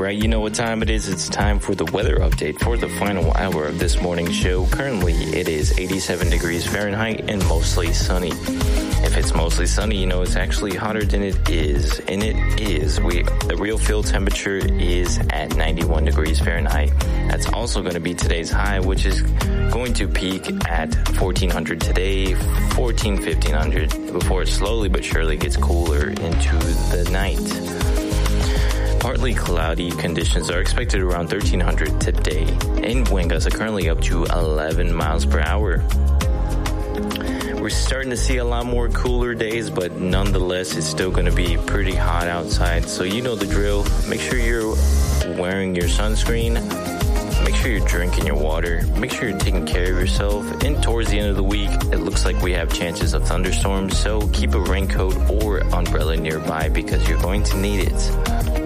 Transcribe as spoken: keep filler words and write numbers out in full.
right, you know what time it is. It's time for the weather update for the final hour of this morning's show. Currently, it is eighty-seven degrees Fahrenheit and mostly sunny. If it's mostly sunny, you know it's actually hotter than it is. And it is. We The real field temperature is at ninety-one degrees Fahrenheit. That's also going to be today's high, which is going to peak at fourteen hundred today, fourteen, fifteen hundred, before it slowly but surely gets cooler into the night. Partly cloudy conditions are expected around thirteen hundred today, and wind gusts are currently up to eleven miles per hour. We're starting to see a lot more cooler days, but nonetheless, it's still going to be pretty hot outside. So you know the drill. Make sure you're wearing your sunscreen. Make sure you're drinking your water. Make sure you're taking care of yourself. And towards the end of the week, it looks like we have chances of thunderstorms. So keep a raincoat or umbrella nearby because you're going to need it.